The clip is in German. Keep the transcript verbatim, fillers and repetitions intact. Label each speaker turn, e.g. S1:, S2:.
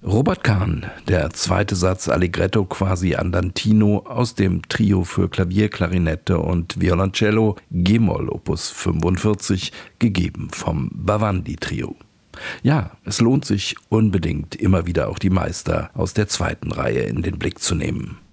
S1: Robert Kahn, der zweite Satz Allegretto quasi andantino aus dem Trio für Klavier, Klarinette und Violoncello G-Moll Opus fünfundvierzig, gegeben vom Bhavandi-Trio. Ja, es lohnt sich unbedingt, immer wieder auch die Meister aus der zweiten Reihe in den Blick zu nehmen.